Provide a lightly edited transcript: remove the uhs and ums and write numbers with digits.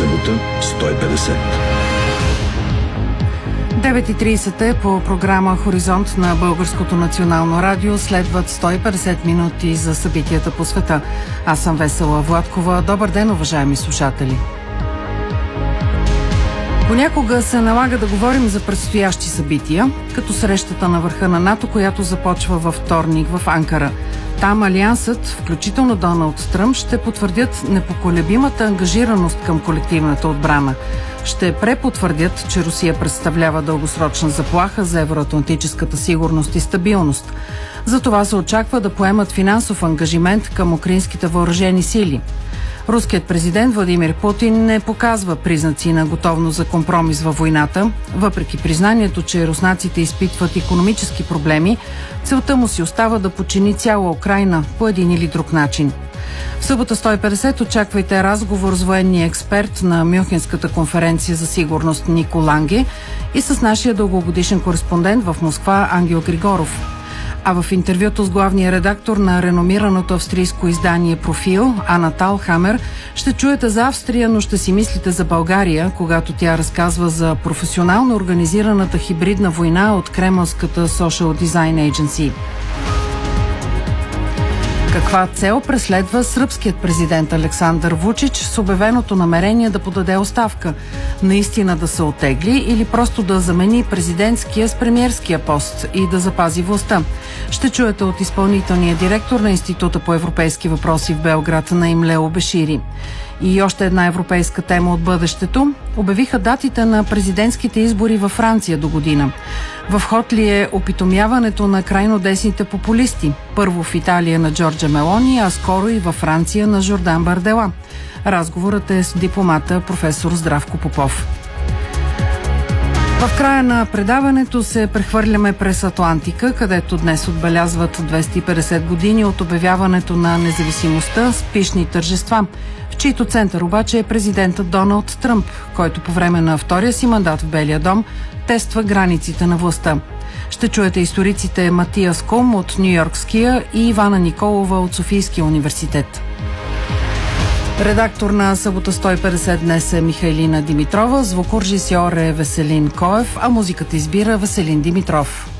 Събота 150. 9:30 е по програма Хоризонт на Българското национално радио. Следват 150 минути за събитията по света. Аз съм Весела Владкова. Добър ден, уважаеми слушатели! Понякога се налага да говорим за предстоящи събития, като срещата на върха на НАТО, която започва във вторник в Анкара. Там Алиансът, включително Доналд Тръмп, ще потвърдят непоколебимата ангажираност към колективната отбрана. Ще препотвърдят, че Русия представлява дългосрочна заплаха за евроатлантическата сигурност и стабилност. Затова се очаква да поемат финансов ангажимент към украинските въоръжени сили. Руският президент Владимир Путин не показва признаци на готовност за компромис във войната. Въпреки признанието, че руснаците изпитват икономически проблеми, целта му си остава да подчини цяла Украйна по един или друг начин. В събота 150 очаквайте разговор с военния експерт на Мюнхенската конференция за сигурност Нико Ланге и с нашия дългогодишен кореспондент в Москва Ангел Григоров. А в интервюто с главния редактор на реномираното австрийско издание Профил, Ана Талхамер, ще чуете за Австрия, но ще си мислите за България, когато тя разказва за професионално организираната хибридна война от кремълската Social Design Agency. Каква цел преследва сръбският президент Александър Вучич с обявеното намерение да подаде оставка? Наистина да се оттегли или просто да замени президентския с премиерския пост и да запази властта? Ще чуете от изпълнителния директор на Института по европейски въпроси в Белград Наим Лео Бешири. И още една европейска тема от бъдещето. Обявиха датите на президентските избори във Франция до година. В ход ли е опитомяването на крайно десните популисти? Първо в Италия на Джорджа Мелони, а скоро и във Франция на Жордан Бардела. Разговорът е с дипломата професор Здравко Попов. В края на предаването се прехвърляме през Атлантика, където днес отбелязват 250 години от обявяването на независимостта с пищни тържества, в чийто център обаче е президентът Доналд Тръмп, който по време на втория си мандат в Белия дом тества границите на властта. Ще чуете историците Матиас Кум от Ню-Йоркския и Ивана Николова от Софийския университет. Редактор на Събота 150 днес е Михайлина Димитрова, звукорежисьор е Веселин Коев, а музиката избира Веселин Димитров.